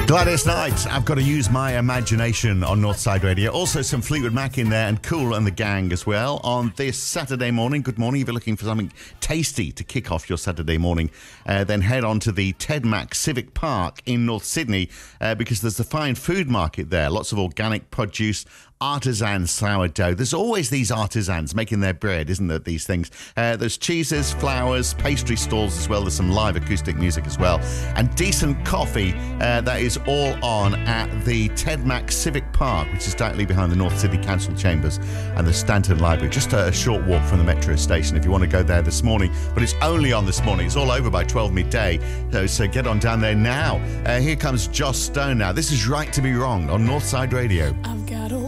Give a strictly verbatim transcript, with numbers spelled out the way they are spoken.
Gladys Knight, I've got to use my imagination on Northside Radio. Also some Fleetwood Mac in there and Kool and the Gang as well on this Saturday morning. Good morning. If you're looking for something tasty to kick off your Saturday morning, uh, then head on to the Ted Mac Civic Park in North Sydney uh, because there's the fine food market there. Lots of organic produce, artisan sourdough. There's always these artisans making their bread, isn't there, these things? Uh, there's cheeses, flowers, pastry stalls as well. There's some live acoustic music as well. And decent coffee. Uh, that is all on at the Ted Mac Civic Park, which is directly behind the North Sydney Council Chambers and the Stanton Library. Just a, a short walk from the metro station if you want to go there this morning. But it's only on this morning. It's all over by twelve midday. So, so get on down there now. Uh, here comes Joss Stone now. This is Right to Be Wrong on Northside Radio. I've got a